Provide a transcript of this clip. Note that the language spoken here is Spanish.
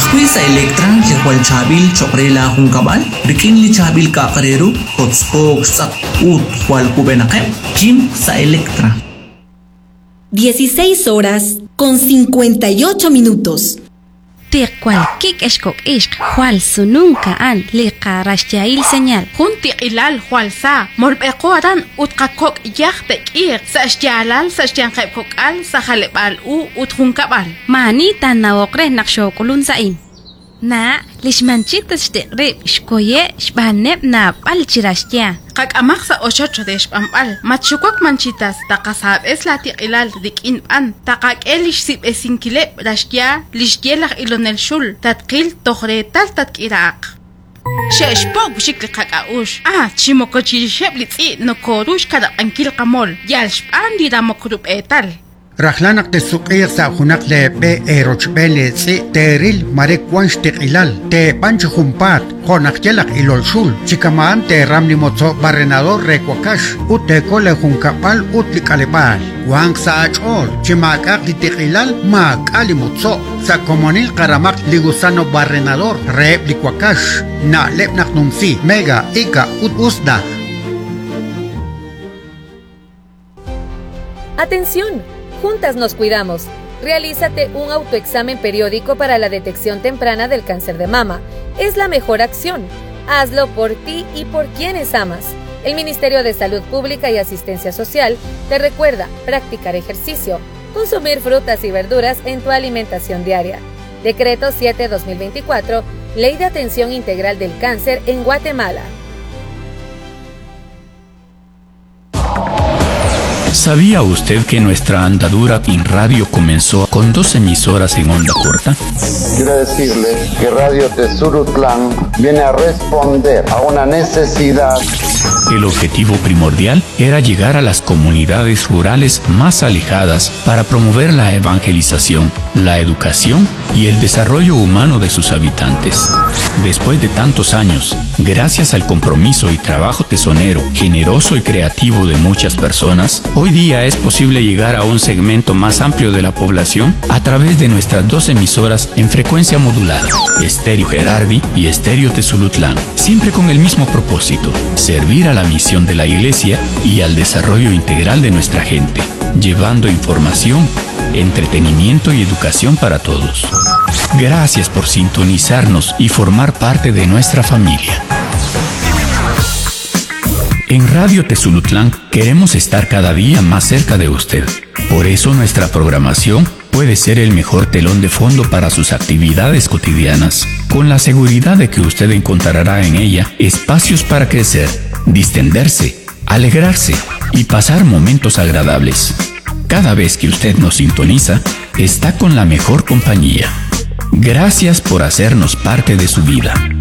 Después sa Electra, Lihual Chabil, Chokrela Hungkabal, Rikin Li Chabil Kakarero, Hotskog Sak Ut Hual Kubenakem, Kim sa Electra. 16 horas con 58 minutos. Tikwal kik eshkok ishk hual sununka an liqa rashyail señal junti ilal hual sa molbeqoran utkakok yaktek ir sa ashyalal sa asyankep al sa halebal uthunkabal manita nawokre nakshokulun sain na lishmanchitas tiqrib shkoye shbaneb na palchirashya qakamak sa 8 de shpampal matshukok manchitas taqasab es la tiqilal dikin an taqakelish sib esinkileb rashya lishyelag ilonel shul tatqil tohretal tatkiraq sheshpok bishikli qakaush chimokochirisheb litsi nokorush kada ankil qamol yalshpan dira mokrub etal Rahlanak te suqir sa hunak le be erochbele si teril marek wansh te ilal te pancho humpat konak yelak ilol shul chikamaan te ramni mozo barrenador rekwakash ut te kole hunkapal ut likalebal wang sa achol chimakak li te ilal mak ali mozo sa komonil karamak ligusano barrenador rep likwakash na lepnak numsi mega ika ut usda. Atención. Juntas nos cuidamos. Realízate un autoexamen periódico para la detección temprana del cáncer de mama. Es la mejor acción. Hazlo por ti y por quienes amas. El Ministerio de Salud Pública y Asistencia Social te recuerda practicar ejercicio, consumir frutas y verduras en tu alimentación diaria. Decreto 7/2024, Ley de Atención Integral del Cáncer en Guatemala. ¿Sabía usted que nuestra andadura en radio comenzó con 2 emisoras en onda corta? Quiero decirles que Radio Tezulutlán viene a responder a una necesidad. El objetivo primordial era llegar a las comunidades rurales más alejadas para promover la evangelización, la educación y el desarrollo humano de sus habitantes. Después de tantos años, gracias al compromiso y trabajo tesonero, generoso y creativo de muchas personas, hoy día es posible llegar a un segmento más amplio de la población a través de nuestras 2 emisoras en frecuencia modulada, Estéreo Gerardi y Estéreo Tezulutlán, siempre con el mismo propósito: servir a la misión de la Iglesia y al desarrollo integral de nuestra gente, llevando información, entretenimiento y educación para todos. Gracias por sintonizarnos y formar parte de nuestra familia. En Radio Tezulutlán queremos estar cada día más cerca de usted. Por eso nuestra programación puede ser el mejor telón de fondo para sus actividades cotidianas, con la seguridad de que usted encontrará en ella espacios para crecer, distenderse, alegrarse y pasar momentos agradables. Cada vez que usted nos sintoniza, está con la mejor compañía. Gracias por hacernos parte de su vida.